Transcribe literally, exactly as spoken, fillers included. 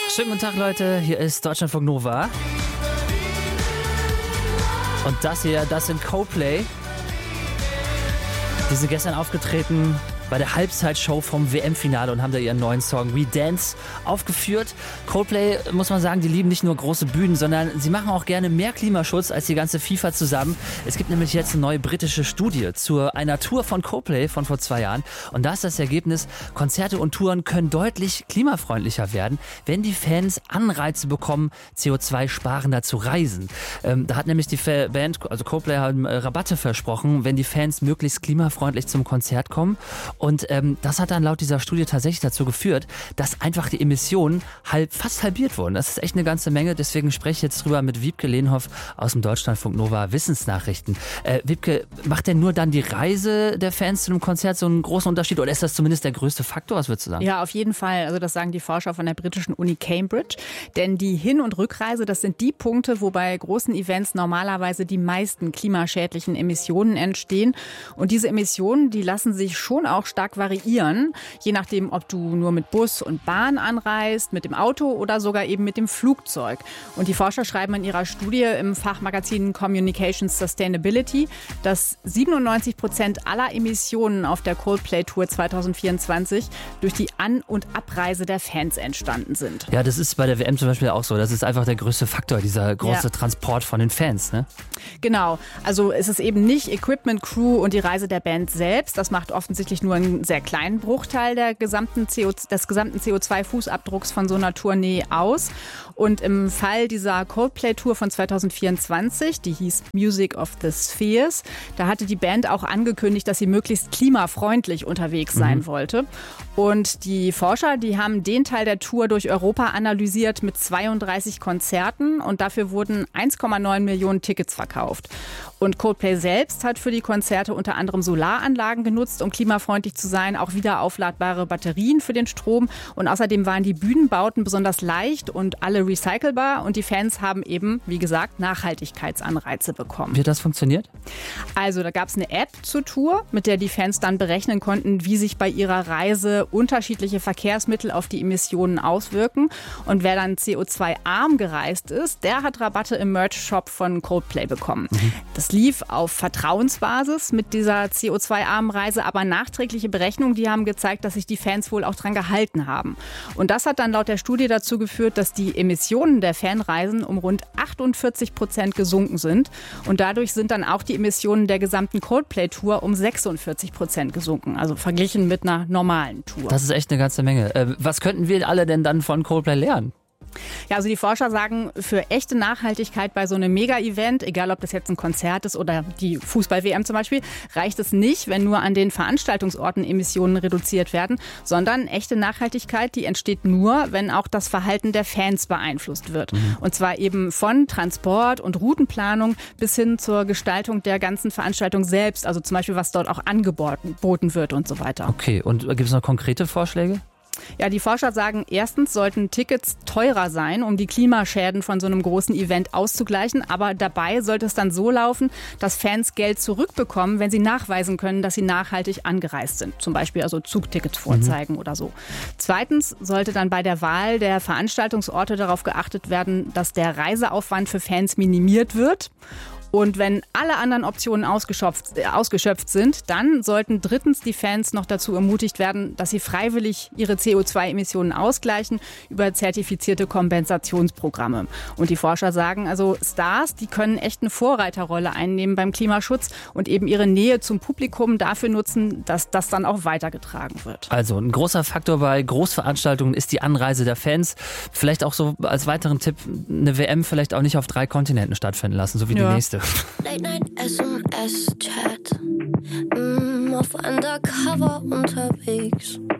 Schönen guten Tag, Leute. Hier ist Deutschlandfunk Nova. Und das hier, das sind Coldplay. Die sind gestern aufgetreten bei der Halbzeitshow vom W M-Finale und haben da ihren neuen Song We Dance aufgeführt. Coldplay, muss man sagen, die lieben nicht nur große Bühnen, sondern sie machen auch gerne mehr Klimaschutz als die ganze FIFA zusammen. Es gibt nämlich jetzt eine neue britische Studie zu einer Tour von Coldplay von vor zwei Jahren. Und da ist das Ergebnis, Konzerte und Touren können deutlich klimafreundlicher werden, wenn die Fans Anreize bekommen, C O zwei sparender zu reisen. Ähm, da hat nämlich die Band, also Coldplay, haben Rabatte versprochen, wenn die Fans möglichst klimafreundlich zum Konzert kommen. Und ähm, das hat dann laut dieser Studie tatsächlich dazu geführt, dass einfach die Emissionen halb, fast halbiert wurden. Das ist echt eine ganze Menge. Deswegen spreche ich jetzt drüber mit Wiebke Lehnhoff aus dem Deutschlandfunk Nova Wissensnachrichten. Äh, Wiebke, macht denn nur dann die Reise der Fans zu einem Konzert so einen großen Unterschied? Oder ist das zumindest der größte Faktor? Was würdest du sagen? Ja, auf jeden Fall. Also das sagen die Forscher von der britischen Uni Cambridge. Denn die Hin- und Rückreise, das sind die Punkte, wo bei großen Events normalerweise die meisten klimaschädlichen Emissionen entstehen. Und diese Emissionen, die lassen sich schon auch stark variieren, je nachdem, ob du nur mit Bus und Bahn anreist, mit dem Auto oder sogar eben mit dem Flugzeug. Und die Forscher schreiben in ihrer Studie im Fachmagazin Communications Sustainability, dass siebenundneunzig Prozent aller Emissionen auf der Coldplay-Tour zwanzig vierundzwanzig durch die An- und Abreise der Fans entstanden sind. Ja, das ist bei der W M zum Beispiel auch so. Das ist einfach der größte Faktor, dieser große ja. Transport von den Fans, ne? Genau. Also es ist eben nicht Equipment, Crew und die Reise der Band selbst. Das macht offensichtlich nur einen sehr kleinen Bruchteil der gesamten C O, des gesamten C O zwei Fußabdrucks von so einer Tournee aus. Und im Fall dieser Coldplay-Tour von zwanzig vierundzwanzig, die hieß Music of the Spheres, da hatte die Band auch angekündigt, dass sie möglichst klimafreundlich unterwegs sein mhm. wollte. Und die Forscher, die haben den Teil der Tour durch Europa analysiert mit zweiunddreißig Konzerten und dafür wurden eins Komma neun Millionen Tickets verkauft. Und Coldplay selbst hat für die Konzerte unter anderem Solaranlagen genutzt, um klimafreundlich zu sein, auch wieder aufladbare Batterien für den Strom. Und außerdem waren die Bühnenbauten besonders leicht und alle recycelbar. Und die Fans haben eben, wie gesagt, Nachhaltigkeitsanreize bekommen. Wie hat das funktioniert? Also da gab es eine App zur Tour, mit der die Fans dann berechnen konnten, wie sich bei ihrer Reise unterschiedliche Verkehrsmittel auf die Emissionen auswirken. Und wer dann C O zwei arm gereist ist, der hat Rabatte im Merch-Shop von Coldplay bekommen. Mhm. Das lief auf Vertrauensbasis mit dieser C O zwei armen Reise, aber nachträgliche Berechnungen, die haben gezeigt, dass sich die Fans wohl auch dran gehalten haben. Und das hat dann laut der Studie dazu geführt, dass die Emissionen der Fanreisen um rund achtundvierzig Prozent gesunken sind. Und dadurch sind dann auch die Emissionen der gesamten Coldplay-Tour um sechsundvierzig Prozent gesunken, also verglichen mit einer normalen Tour. Das ist echt eine ganze Menge. Äh, was könnten wir alle denn dann von Coldplay lernen? Ja, also die Forscher sagen, für echte Nachhaltigkeit bei so einem Mega-Event, egal ob das jetzt ein Konzert ist oder die Fußball-W M zum Beispiel, reicht es nicht, wenn nur an den Veranstaltungsorten Emissionen reduziert werden, sondern echte Nachhaltigkeit, die entsteht nur, wenn auch das Verhalten der Fans beeinflusst wird. Mhm. Und zwar eben von Transport und Routenplanung bis hin zur Gestaltung der ganzen Veranstaltung selbst, also zum Beispiel, was dort auch angeboten wird und so weiter. Okay, und gibt es noch konkrete Vorschläge? Ja, die Forscher sagen, erstens sollten Tickets teurer sein, um die Klimaschäden von so einem großen Event auszugleichen. Aber dabei sollte es dann so laufen, dass Fans Geld zurückbekommen, wenn sie nachweisen können, dass sie nachhaltig angereist sind. Zum Beispiel also Zugtickets vorzeigen mhm. oder so. Zweitens sollte dann bei der Wahl der Veranstaltungsorte darauf geachtet werden, dass der Reiseaufwand für Fans minimiert wird. Und wenn alle anderen Optionen ausgeschöpft, äh, ausgeschöpft sind, dann sollten drittens die Fans noch dazu ermutigt werden, dass sie freiwillig ihre C O zwei Emissionen ausgleichen über zertifizierte Kompensationsprogramme. Und die Forscher sagen also, Stars, die können echt eine Vorreiterrolle einnehmen beim Klimaschutz und eben ihre Nähe zum Publikum dafür nutzen, dass das dann auch weitergetragen wird. Also ein großer Faktor bei Großveranstaltungen ist die Anreise der Fans. Vielleicht auch so als weiteren Tipp, eine W M vielleicht auch nicht auf drei Kontinenten stattfinden lassen, so wie ja. die nächste. Late Night S M S Chat, mm, auf Undercover unterwegs.